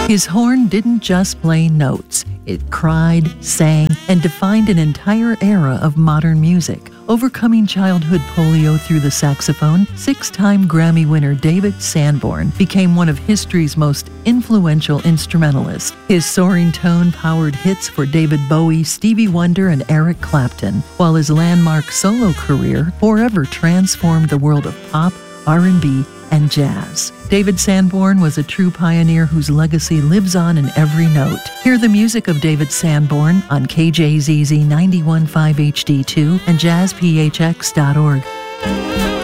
His horn didn't just play notes. It cried, sang, and defined an entire era of modern music. Overcoming childhood polio through the saxophone, 6-time Grammy winner David Sanborn became one of history's most influential instrumentalists. His soaring tone powered hits for David Bowie, Stevie Wonder, and Eric Clapton, while his landmark solo career forever transformed the world of pop, R&B, and jazz. David Sanborn was a true pioneer whose legacy lives on in every note. Hear the music of David Sanborn on KJZZ 91.5 HD2 and jazzphx.org.